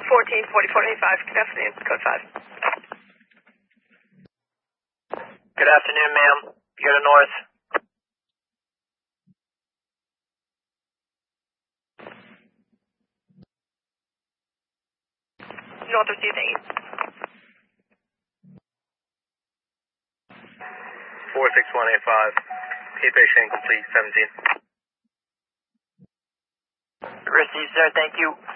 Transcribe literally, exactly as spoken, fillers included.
fourteen forty-four eighty-five, good afternoon, code five. Good afternoon, ma'am. You go to north. North of thank you. four six one eight five. Keep complete, seventeen. Received, sir. Thank you.